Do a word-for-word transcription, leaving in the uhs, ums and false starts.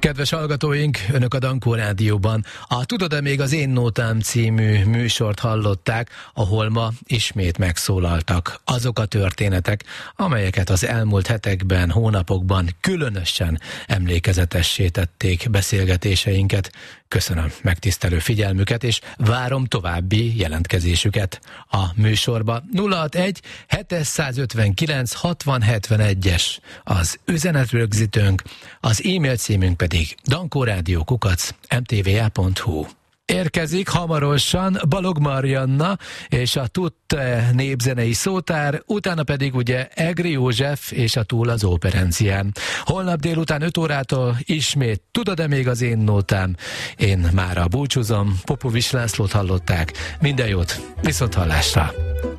Kedves hallgatóink, Önök a Dankó Rádióban a Tudod-e még az Én Nótám című műsort hallották, ahol ma ismét megszólaltak azok a történetek, amelyeket az elmúlt hetekben, hónapokban különösen emlékezetessé tették beszélgetéseinket. Köszönöm megtisztelő figyelmüket, és várom további jelentkezésüket a műsorba. nulla hatvanegy hétszázötvenkilenc hatvan hetvenegyes az üzenetrögzítőnk, az e-mail címünk pedig dankórádió kukac em té vé á pont hu. Érkezik hamarosan Balog Marianna és a Tutte népzenei szótár, utána pedig ugye Egri József és a Túl az Óperencián. Holnap délután öt órától ismét Tudod-e még az Én Nótám? Én mára búcsúzom, Popovics Lászlót hallották. Minden jót, viszont hallásra!